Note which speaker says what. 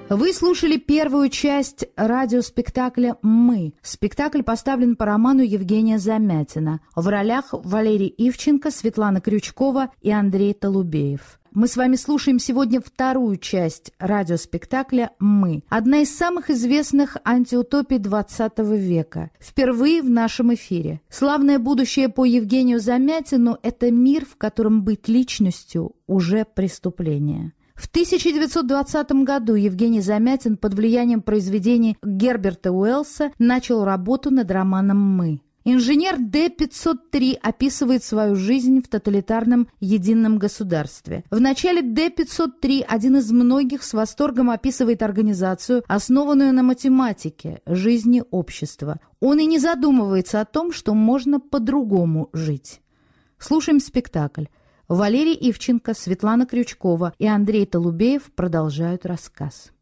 Speaker 1: Вы слушали первую часть радиоспектакля «Мы». Спектакль поставлен по роману Евгения Замятина. В ролях Валерий Ивченко, Светлана Крючкова и Андрей Толубеев. Мы с вами слушаем сегодня вторую часть радиоспектакля «Мы». Одна из самых известных антиутопий XX века. Впервые в нашем эфире. «Славное будущее» по Евгению Замятину – это мир, в котором быть личностью уже преступление. В 1920 году Евгений Замятин под влиянием произведений Герберта Уэллса начал работу над романом «Мы». Инженер Д-503 описывает свою жизнь в тоталитарном едином государстве. В начале Д-503 один из многих с восторгом описывает организацию, основанную на математике, жизни общества. Он и не задумывается о том, что можно по-другому жить. Слушаем спектакль. Валерий Ивченко, Светлана Крючкова и Андрей Толубеев продолжают рассказ.